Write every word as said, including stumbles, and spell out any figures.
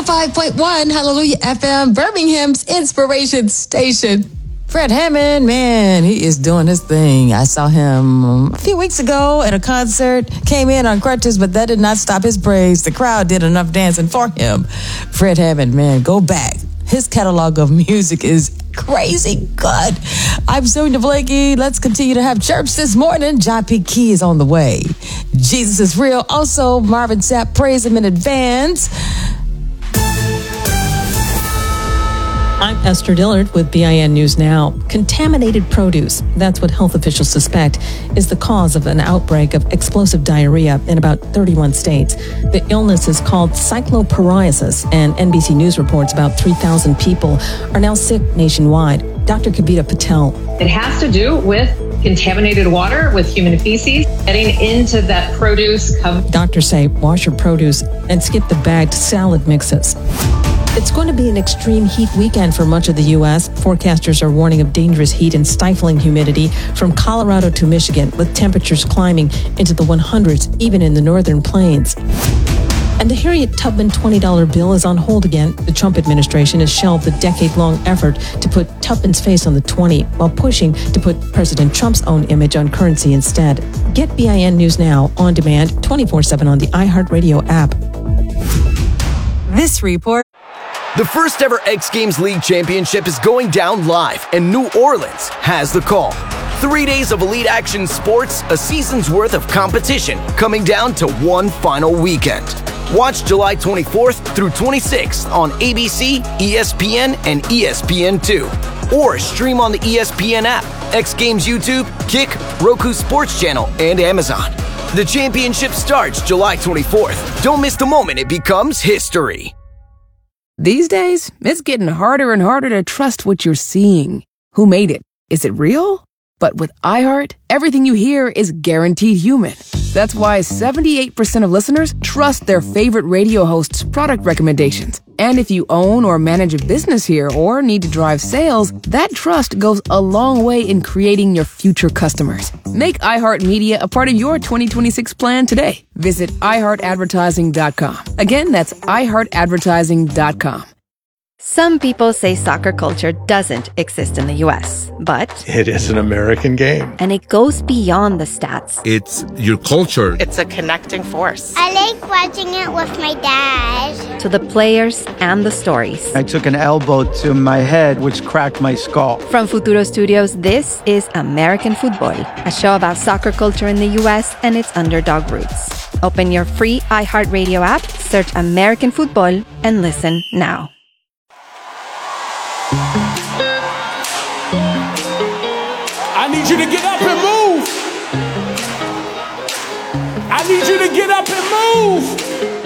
oh five point one Hallelujah F M, Birmingham's inspiration station. Fred Hammond, man, he is doing his thing. I saw him a few weeks ago at a concert, came in on crutches, but that did not stop his praise. The crowd did enough dancing for him. Fred Hammond, man, go back. His catalog of music is crazy good. I'm Sonia Blakey. Let's continue to have church this morning. John P. Key is on the way. Jesus is real. Also, Marvin Sapp, praise him in advance. I'm Esther Dillard with B I N News Now. Contaminated produce, that's what health officials suspect, is the cause of an outbreak of explosive diarrhea in about thirty-one states. The illness is called cyclopariasis, and N B C News reports about three thousand people are now sick nationwide. Doctor Kavita Patel. It has to do with contaminated water, with human feces, getting into that produce. Doctors say wash your produce and skip the bagged salad mixes. It's going to be an extreme heat weekend for much of the U S. Forecasters are warning of dangerous heat and stifling humidity from Colorado to Michigan, with temperatures climbing into the hundreds, even in the northern plains. And the Harriet Tubman twenty dollar bill is on hold again. The Trump administration has shelved the decade-long effort to put Tubman's face on the twenty, while pushing to put President Trump's own image on currency instead. Get B I N News Now on demand twenty-four seven on the iHeartRadio app. This report. The first ever X Games League Championship is going down live, and New Orleans has the call. Three days of elite action sports, a season's worth of competition, coming down to one final weekend. Watch July twenty-fourth through twenty-sixth on A B C, E S P N, and E S P N two. Or stream on the E S P N app, X Games YouTube, Kick, Roku Sports Channel, and Amazon. The championship starts July twenty-fourth. Don't miss the moment it becomes history. These days, it's getting harder and harder to trust what you're seeing. Who made it? Is it real? But with iHeart, everything you hear is guaranteed human. That's why seventy-eight percent of listeners trust their favorite radio host's product recommendations. And if you own or manage a business here or need to drive sales, that trust goes a long way in creating your future customers. Make iHeartMedia a part of your twenty twenty-six plan today. Visit i heart advertising dot com. Again, that's i heart advertising dot com. Some people say soccer culture doesn't exist in the U S, but it is an American game. And it goes beyond the stats. It's your culture. It's a connecting force. I like watching it with my dad. To the players and the stories. I took an elbow to my head, which cracked my skull. From Futuro Studios, this is American Football, a show about soccer culture in the U S and its underdog roots. Open your free iHeartRadio app, search American Football, and listen now. I need you to get up and move.